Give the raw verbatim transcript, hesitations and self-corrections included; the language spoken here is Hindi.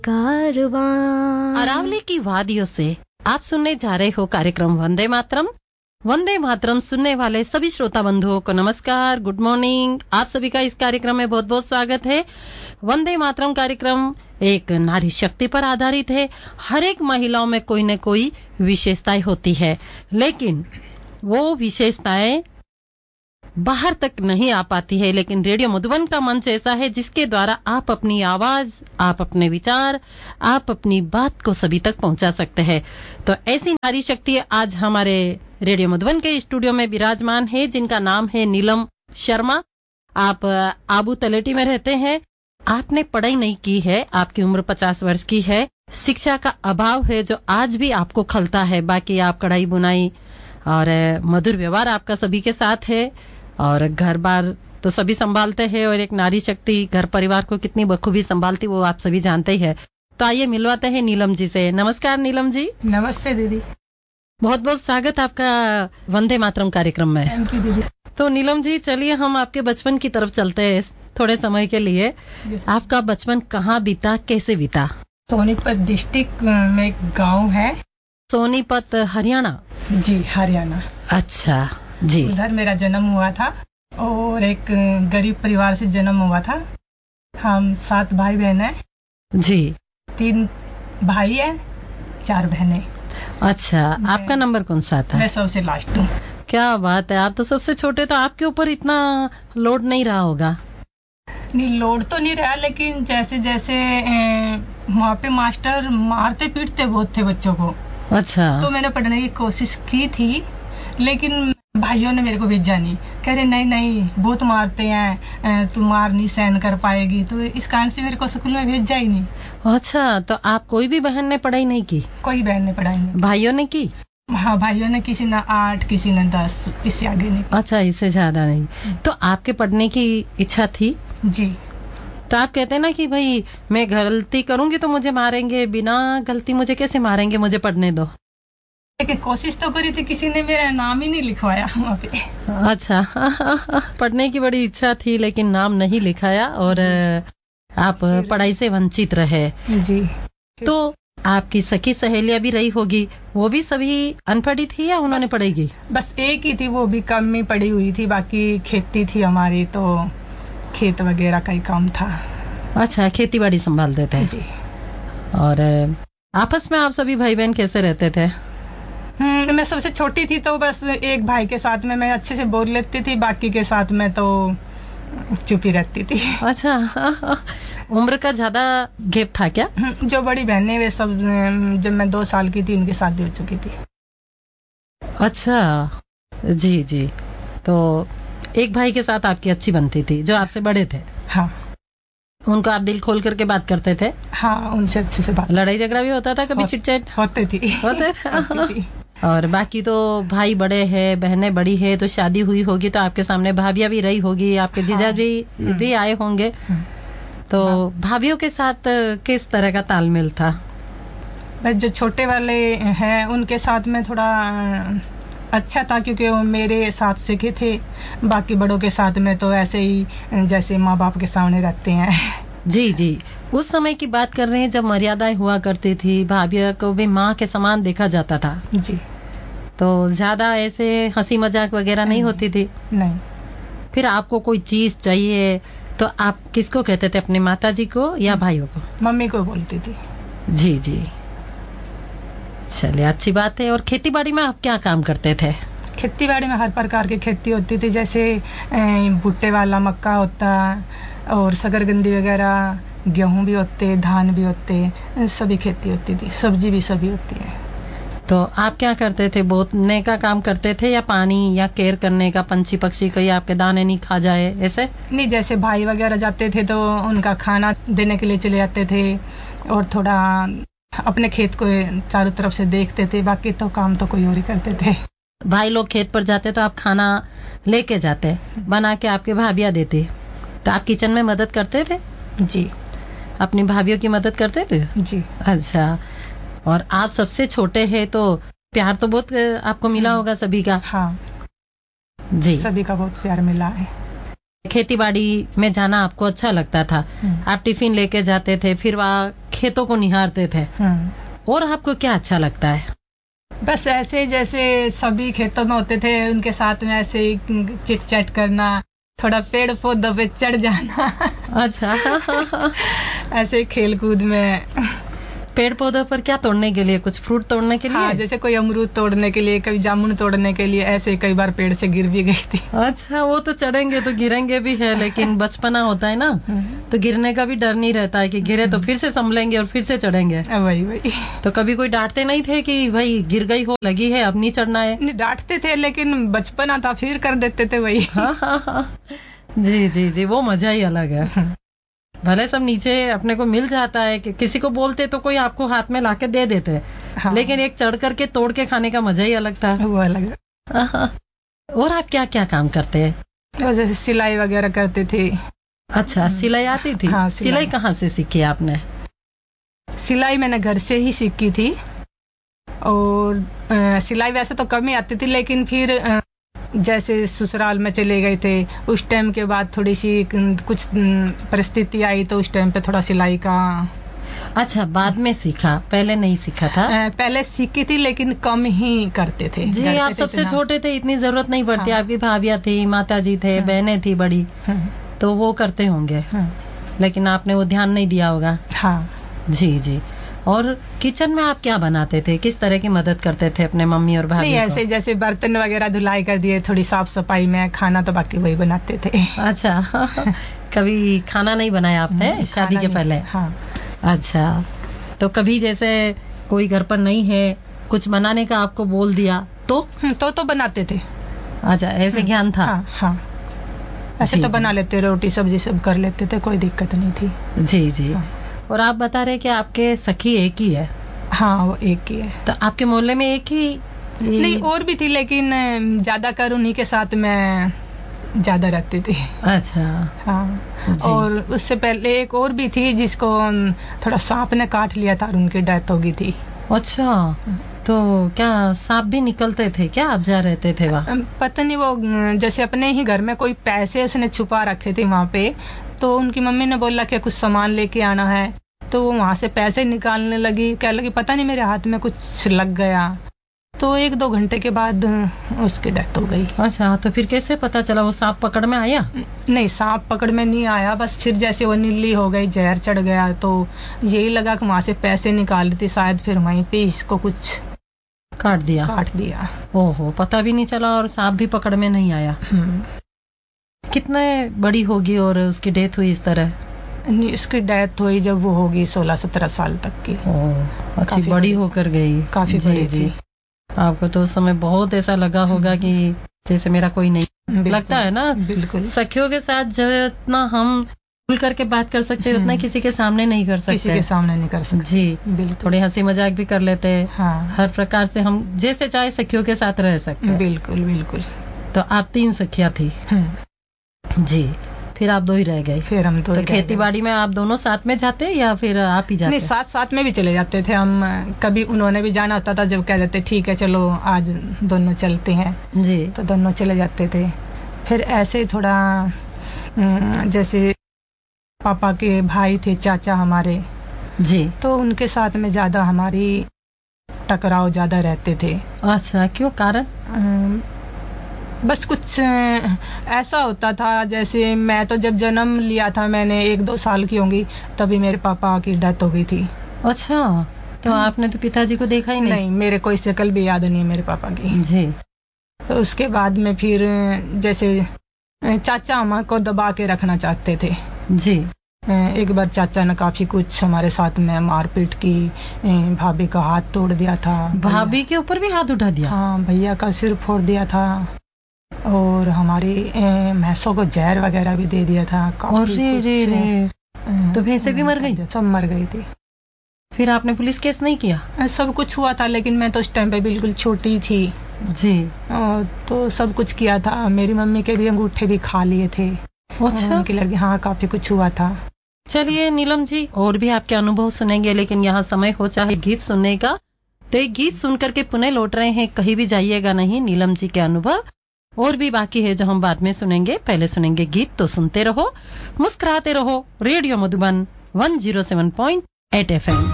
कारवां। अरावली की वादियों से आप सुनने जा रहे हो कार्यक्रम वंदे मातरम। वंदे मातरम सुनने वाले सभी श्रोता बंधुओं को नमस्कार, गुड मॉर्निंग। आप सभी का इस कार्यक्रम में बहुत बहुत स्वागत है। वंदे मातरम कार्यक्रम एक नारी शक्ति पर आधारित है। हर एक महिलाओं में कोई न कोई विशेषताएं होती है, लेकिन वो विशेषताएं बाहर तक नहीं आ पाती है। लेकिन रेडियो मधुबन का मंच ऐसा है जिसके द्वारा आप अपनी आवाज, आप अपने विचार, आप अपनी बात को सभी तक पहुंचा सकते हैं। तो ऐसी नारी शक्ति आज हमारे रेडियो मधुबन के स्टूडियो में विराजमान है, जिनका नाम है नीलम शर्मा। आप आबू तलेटी में रहते हैं। आपने पढ़ाई नहीं की है, आपकी उम्र पचास वर्ष की है। शिक्षा का अभाव है जो आज भी आपको खलता है। बाकी आप कढ़ाई बुनाई और मधुर व्यवहार आपका सभी के साथ है, और घर बार तो सभी संभालते हैं, और एक नारी शक्ति घर परिवार को कितनी बखूबी संभालती वो आप सभी जानते ही है। तो आइए मिलवाते हैं नीलम जी से। नमस्कार नीलम जी। नमस्ते दीदी। बहुत बहुत स्वागत आपका वंदे मातरम कार्यक्रम में। थैंक यू दीदी। तो नीलम जी, चलिए हम आपके बचपन की तरफ चलते हैं थोड़े समय के लिए। आपका बचपन कहाँ बीता, कैसे बीता? सोनीपत डिस्ट्रिक्ट में एक गांव है। सोनीपत हरियाणा? जी हरियाणा। अच्छा जी। उधर मेरा जन्म हुआ था और एक गरीब परिवार से जन्म हुआ था। हम सात भाई बहन हैं जी। तीन भाई हैं, चार बहनें। अच्छा, आपका नंबर कौन सा था? मैं सबसे लास्ट हूँ। क्या बात है, आप तो सबसे छोटे, तो आपके ऊपर इतना लोड नहीं रहा होगा? नहीं, लोड तो नहीं रहा, लेकिन जैसे जैसे वहाँ पे मास्टर मारते पीटते बहुत थे बच्चों को। अच्छा। तो मैंने पढ़ने की कोशिश की थी, लेकिन भाइयों ने मेरे को भेजा नहीं। कह रहे नहीं नहीं बहुत मारते हैं, तू मार नहीं सहन कर पाएगी। तो इस कारण से मेरे को स्कूल में भेजा ही नहीं। अच्छा, तो आप कोई भी बहन ने पढ़ाई नहीं की? कोई बहन ने पढ़ाई नहीं। भाइयों ने की? हाँ, भाइयों ने किसी ने आठ, किसी ने दस, इससे आगे नहीं। अच्छा, इससे ज्यादा नहीं। तो आपके पढ़ने की इच्छा थी? जी। तो आप कहते हैं ना कि भाई मैं गलती करूंगी तो मुझे मारेंगे, बिना गलती मुझे कैसे मारेंगे, मुझे पढ़ने दो। लेकिन कोशिश तो करी थी, किसी ने मेरा नाम ही नहीं लिखवाया वहाँ पे। अच्छा। पढ़ने की बड़ी इच्छा थी लेकिन नाम नहीं लिखाया, और आप पढ़ाई से वंचित रहे। जी। तो आपकी सखी सहेलियां भी रही होगी, वो भी सभी अनपढ़ी थी या उन्होंने पढ़ाई की? बस एक ही थी, वो भी कम ही पढ़ी हुई थी। बाकी खेती थी हमारी, तो खेत वगैरह का ही काम था। अच्छा, खेती बाड़ी संभालते थे जी। और आपस में आप सभी भाई बहन कैसे रहते थे? हम्म, मैं सबसे छोटी थी, तो बस एक भाई के साथ में मैं अच्छे से बोल लेती थी, बाकी के साथ में तो चुप ही रहती थी। अच्छा। उम्र का ज्यादा गैप था क्या? जो बड़ी बहनें वे सब जब मैं दो साल की थी उनकी शादी हो चुकी थी। अच्छा जी जी। तो एक भाई के साथ आपकी अच्छी बनती थी जो आपसे बड़े थे? हाँ। उनको आप दिल खोल करके बात करते थे? हाँ, उनसे अच्छे से बात। लड़ाई झगड़ा भी होता था कभी? चिटचैट होती थी। होते। और बाकी तो भाई बड़े हैं, बहनें बड़ी है, तो शादी हुई होगी तो आपके सामने भाभियां भी रही होगी, आपके जीजा हाँ। भी भी आए होंगे। तो भाभियों के साथ किस तरह का तालमेल था? बस जो छोटे वाले हैं उनके साथ में थोड़ा अच्छा था, क्योंकि वो मेरे साथ सीखे थे। बाकी बड़ों के साथ में तो ऐसे ही जैसे माँ बाप के सामने रहते हैं। जी जी। उस समय की बात कर रहे हैं जब मर्यादाएं हुआ करती थी, भाभियों को भी माँ के समान देखा जाता था। जी। तो ज्यादा ऐसे हंसी मजाक वगैरह नहीं, नहीं होती थी? नहीं। फिर आपको कोई चीज चाहिए तो आप किसको कहते थे, अपने माता जी को या भाइयों को? मम्मी को बोलती थी। जी जी। चलिए, अच्छी बात है। और खेती बाड़ी में आप क्या काम करते थे? खेती बाड़ी में हर प्रकार की खेती होती थी, जैसे भुट्टे वाला मक्का होता, और शकरकंदी वगैरह, गेहूं भी होते, धान भी होते, सभी खेती होती थी। सब्जी भी सभी होती है। तो आप क्या करते थे? बोतने का काम करते थे या पानी या केयर करने का, पंछी पक्षी कहीं आपके दाने नहीं खा जाए ऐसे? नहीं, जैसे भाई वगैरह जाते थे तो उनका खाना देने के लिए चले जाते थे, और थोड़ा अपने खेत को चारों तरफ से देखते थे। बाकी तो काम तो कोई और ही करते थे। भाई लोग खेत पर जाते तो आप खाना लेके जाते, बना के आपके भाभियां देती, तो आप किचन में मदद करते थे? जी। अपनी भाभियों की मदद करते थे? जी। अच्छा। और आप सबसे छोटे हैं तो प्यार तो बहुत आपको मिला होगा सभी का? हाँ जी, सभी का बहुत प्यार मिला है। खेती बाड़ी में जाना आपको अच्छा लगता था, आप टिफिन लेके जाते थे, फिर वहाँ खेतों को निहारते थे, और आपको क्या अच्छा लगता है? बस ऐसे जैसे सभी खेतों में होते थे, उनके साथ में ऐसे चिट चैट करना, थोड़ा पेड़ पौधों पे चढ़ जाना। अच्छा। ऐसे खेल कूद में। पेड़ पौधों पर क्या तोड़ने के लिए? कुछ फ्रूट तोड़ने के लिए? हाँ, जैसे कोई अमरूद तोड़ने के लिए, कभी जामुन तोड़ने के लिए, ऐसे कई बार पेड़ से गिर भी गई थी। अच्छा, वो तो चढ़ेंगे तो गिरेंगे भी है, लेकिन बचपना होता है ना, तो गिरने का भी डर नहीं रहता है कि गिरे तो फिर से संभलेंगे और फिर से चढ़ेंगे। वही वही। तो कभी कोई डांटते नहीं थे कि भाई गिर गई हो, लगी है, अब नहीं चढ़ना है? नहीं, डांटते थे, लेकिन बचपना था, फिर कर देते थे वही। हाँ हाँ हाँ, जी जी जी, वो मजा ही अलग है। भले सब नीचे अपने को मिल जाता है, कि किसी को बोलते तो कोई आपको हाथ में लाके दे देते, हाँ। लेकिन एक चढ़ करके तोड़ के खाने का मजा ही अलग था। वो अलग। और आप क्या क्या काम करते हैं? जैसे सिलाई वगैरह करते थे। अच्छा, सिलाई आती थी? हाँ, सिलाई, सिलाई कहाँ से सीखी आपने? सिलाई मैंने घर से ही सीखी थी, और आ, सिलाई वैसे तो कम ही आती थी, लेकिन फिर आ, जैसे ससुराल में चले गए थे, उस टाइम के बाद थोड़ी सी कुछ परिस्थिति आई, तो उस टाइम पे थोड़ा सिलाई का। अच्छा, बाद में सीखा, पहले नहीं सीखा था? पहले सीखी थी, लेकिन कम ही करते थे। जी, आप सबसे छोटे थे, इतनी जरूरत नहीं पड़ती। हाँ। आपकी भाभियां थी, माता जी थे, हाँ। बहनें थी बड़ी, हाँ। तो वो करते होंगे, हाँ। लेकिन आपने वो ध्यान नहीं दिया होगा। हाँ जी जी। और किचन में आप क्या बनाते थे? किस तरह की मदद करते थे अपने मम्मी और भाभी? नहीं, ऐसे जैसे बर्तन वगैरह धुलाई कर दिए, थोड़ी साफ सफाई में, खाना तो बाकी वही बनाते थे। अच्छा। कभी खाना नहीं बनाया आपने शादी के पहले? हाँ। अच्छा, तो कभी जैसे कोई घर पर नहीं है, कुछ बनाने का आपको बोल दिया तो तो तो बनाते थे। अच्छा, ऐसे ज्ञान था? हाँ, हाँ। ऐसे तो बना लेते, रोटी सब्जी सब कर लेते थे, कोई दिक्कत नहीं थी। जी जी। हाँ। और आप बता रहे कि आपके सखी एक ही है? हाँ, वो एक ही है। तो आपके मोहल्ले में एक ही? नहीं, और भी थी, लेकिन ज्यादा कर उन्हीं के साथ में ज्यादा रहती थी। अच्छा। हाँ। और उससे पहले एक और भी थी, जिसको थोड़ा सांप ने काट लिया था और उनकी डेथ हो गई थी। अच्छा, तो क्या सांप भी निकलते थे क्या? आप जा रहते थे वहाँ? पता नहीं, वो जैसे अपने ही घर में कोई पैसे उसने छुपा रखे थे वहाँ पे, तो उनकी मम्मी ने बोला कि कुछ सामान लेके आना है, तो वो वहाँ से पैसे निकालने लगी, कह लगी पता नहीं मेरे हाथ में कुछ लग गया, तो एक दो घंटे के बाद उसकी डेथ हो गई। अच्छा, तो फिर कैसे पता चला? वो सांप पकड़ में आया? नहीं, सांप पकड़ में नहीं आया, बस फिर जैसे वो नीली हो गई, जहर चढ़ गया, तो यही लगा कि वहाँ से पैसे निकाल दी शायद, फिर वहीं पे इसको कुछ काट दिया। काट दिया। ओहो, पता भी नहीं चला और सांप भी पकड़ में नहीं आया। कितने बड़ी होगी और उसकी डेथ हुई इस तरह? उसकी डेथ हुई जब वो होगी सोलह सत्रह साल तक की। ओह, अच्छी बड़ी होकर गई। काफी बड़ी थी। आपको तो उस समय बहुत ऐसा लगा होगा कि जैसे मेरा कोई नहीं। लगता है ना? बिल्कुल। सखियों के साथ जितना हम खुल करके बात कर सकते हैं, उतना किसी के सामने नहीं कर सकते। किसी के सामने नहीं कर सकते। जी, बिल्कुल। थोड़े हंसी मजाक भी कर लेते हैं। हाँ। हर प्रकार से हम जैसे चाहे सखियों के साथ रह सकते हैं। बिल्कुल बिल्कुल। तो आप तीन सखियां थी? जी। फिर आप दो ही रह गए? फिर हम दो। तो खेती बाड़ी में आप दोनों साथ में जाते या फिर आप ही जाते? नहीं, साथ साथ में भी चले जाते थे हम। कभी उन्होंने भी जाना होता था, जब कह देते ठीक है चलो आज दोनों चलते हैं, जी, तो दोनों चले जाते थे। फिर ऐसे थोड़ा जैसे पापा के भाई थे, चाचा हमारे, जी, तो उनके साथ में ज्यादा हमारी टकराव ज्यादा रहते थे। अच्छा, क्यों? कारण? बस कुछ ऐसा होता था, जैसे मैं तो जब जन्म लिया था मैंने एक दो साल की होंगी, तभी मेरे पापा की डेथ हो गई थी। अच्छा, तो आपने तो पिताजी को देखा ही नहीं? नहीं, मेरे कोई शक्ल भी याद नहीं है मेरे पापा की। जी। तो उसके बाद में फिर जैसे चाचा हमको दबा के रखना चाहते थे। जी। एक बार चाचा ने काफी कुछ हमारे साथ में मारपीट की, भाभी का हाथ तोड़ दिया था। भाभी के ऊपर भी हाथ उठा दिया? हाँ, भैया का सिर फोड़ दिया था, और हमारी भैंसों को जहर वगैरह भी दे दिया था। अरे रे रे, तो भैंसें भी मर गई? सब मर गई थी। फिर आपने पुलिस केस नहीं किया? सब कुछ हुआ था, लेकिन मैं तो उस टाइम पे बिल्कुल छोटी थी। जी। और तो सब कुछ किया था। मेरी मम्मी के भी अंगूठे भी खा लिए थे। अच्छा। उनकी लड़की, हाँ, काफी कुछ हुआ था। चलिए नीलम जी, और भी आपके अनुभव सुनेंगे, लेकिन यहाँ समय हो चाहे गीत सुनने का, तो एक गीत सुन करके पुनः लौट रहे हैं। कहीं भी जाइएगा नहीं, नीलम जी के अनुभव और भी बाकी है जो हम बाद में सुनेंगे। पहले सुनेंगे गीत, तो सुनते रहो, मुस्कुराते रहो। Radio Madhuban one zero seven point eight F M.